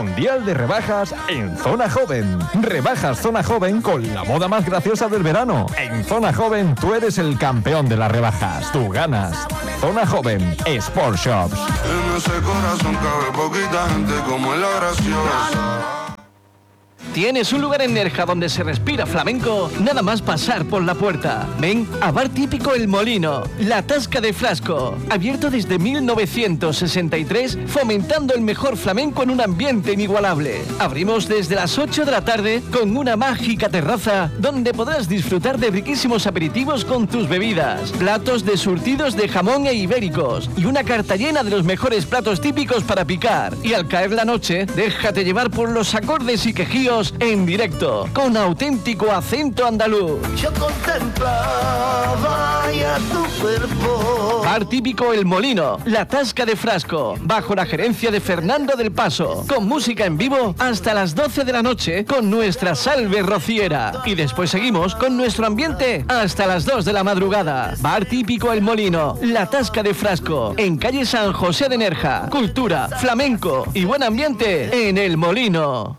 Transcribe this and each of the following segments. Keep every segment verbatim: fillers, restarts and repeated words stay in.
Mundial de rebajas en Zona Joven. Rebajas Zona Joven con la moda más graciosa del verano. En Zona Joven tú eres el campeón de las rebajas. Tú ganas. Zona Joven, Sport Shops. En ese corazón cabe poquita gente como la graciosa. ¿Tienes un lugar en Nerja donde se respira flamenco? Nada más pasar por la puerta. Ven a Bar Típico El Molino, La Tasca de Frasco. Abierto desde mil novecientos sesenta y tres, fomentando el mejor flamenco en un ambiente inigualable. Abrimos desde las ocho de la tarde con una mágica terraza donde podrás disfrutar de riquísimos aperitivos con tus bebidas, platos de surtidos de jamón e ibéricos y una carta llena de los mejores platos típicos para picar. Y al caer la noche, déjate llevar por los acordes y quejíos en directo, con auténtico acento andaluz. Yo contemplaba ya tu cuerpo. Bar Típico El Molino, La Tasca de Frasco, bajo la gerencia de Fernando del Paso, con música en vivo hasta las doce de la noche con nuestra salve rociera. Y después seguimos con nuestro ambiente hasta las dos de la madrugada. Bar Típico El Molino, La Tasca de Frasco, en calle San José de Nerja. Cultura, flamenco y buen ambiente en El Molino.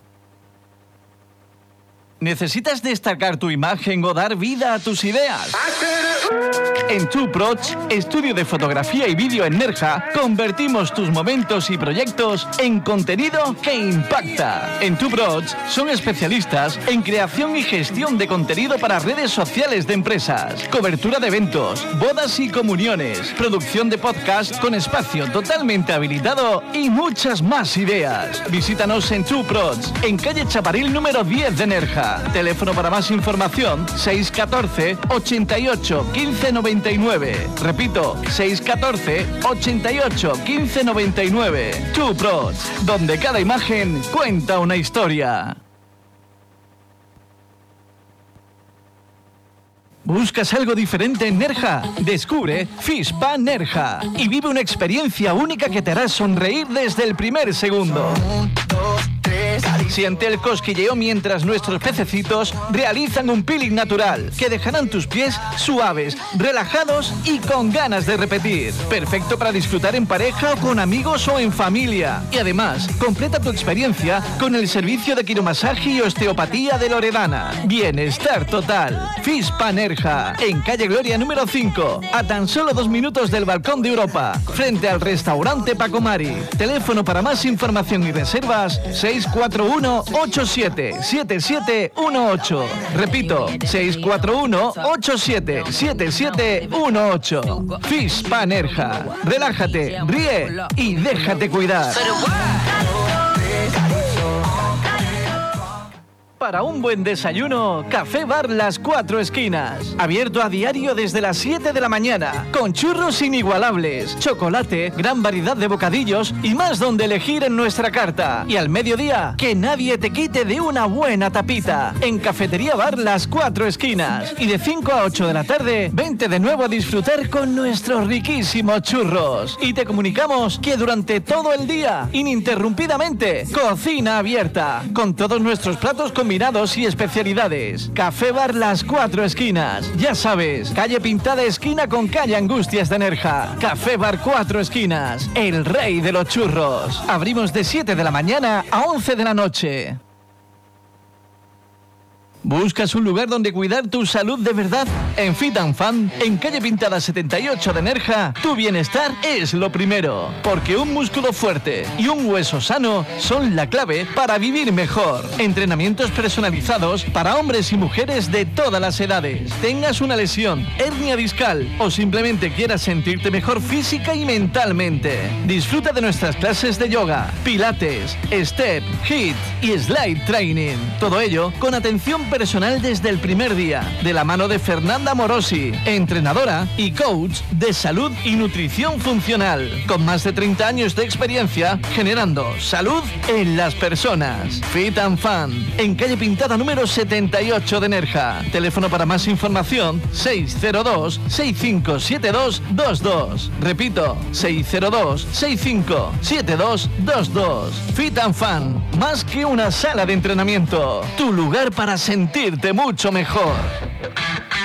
¿Necesitas destacar tu imagen o dar vida a tus ideas? En TwoProch, estudio de fotografía y vídeo en Nerja, convertimos tus momentos y proyectos en contenido que impacta. En TwoProch son especialistas en creación y gestión de contenido para redes sociales de empresas, cobertura de eventos, bodas y comuniones, producción de podcast con espacio totalmente habilitado y muchas más ideas. Visítanos en TwoProch, en calle Chaparil número diez de Nerja. Teléfono para más información seis uno cuatro, ochenta y ocho, quince noventa y nueve. Repito, seis uno cuatro, ochenta y ocho, quince noventa y nueve. TwoProch, donde cada imagen cuenta una historia. ¿Buscas algo diferente en Nerja? Descubre Fispa Nerja y vive una experiencia única que te hará sonreír desde el primer segundo. Siente el cosquilleo mientras nuestros pececitos realizan un peeling natural que dejarán tus pies suaves, relajados y con ganas de repetir. Perfecto para disfrutar en pareja o con amigos o en familia. Y además, completa tu experiencia con el servicio de quiromasaje y osteopatía de Loredana. Bienestar total. Fispa Nerja, en calle Gloria número cinco, a tan solo dos minutos del Balcón de Europa, frente al restaurante Pacomari. Teléfono para más información y reservas seis cuatro uno, ocho siete, siete siete uno ocho. Repito, seis cuatro uno, ocho siete, siete siete uno ocho. Fispa Nerja. Relájate, ríe y déjate cuidar. Para un buen desayuno, Café Bar Las Cuatro Esquinas. Abierto a diario desde las siete de la mañana, con churros inigualables, chocolate, gran variedad de bocadillos y más donde elegir en nuestra carta. Y al mediodía, que nadie te quite de una buena tapita. En Cafetería Bar Las Cuatro Esquinas. Y de cinco a ocho de la tarde, vente de nuevo a disfrutar con nuestros riquísimos churros. Y te comunicamos que durante todo el día, ininterrumpidamente, cocina abierta, con todos nuestros platos combinados y especialidades. Café Bar Las Cuatro Esquinas. Ya sabes, calle Pintada esquina con calle Angustias de Nerja. Café Bar Cuatro Esquinas, el rey de los churros. Abrimos de siete de la mañana a once de la noche. ¿Buscas un lugar donde cuidar tu salud de verdad? En Fit and Fun, en calle Pintada setenta y ocho de Nerja, tu bienestar es lo primero. Porque un músculo fuerte y un hueso sano son la clave para vivir mejor. Entrenamientos personalizados para hombres y mujeres de todas las edades. Tengas una lesión, hernia discal o simplemente quieras sentirte mejor física y mentalmente. Disfruta de nuestras clases de yoga, pilates, step, hit y slide training. Todo ello con atención personal desde el primer día, de la mano de Fernanda Morosi, entrenadora y coach de salud y nutrición funcional, con más de treinta años de experiencia generando salud en las personas. Fit and Fun, en calle Pintada número setenta y ocho de Nerja. Teléfono para más información seis cero dos, seis cinco siete dos dos dos. Repito, seis cero dos, seis cinco siete dos dos dos. Fit and Fun, más que una sala de entrenamiento, tu lugar para sentirte mucho mejor.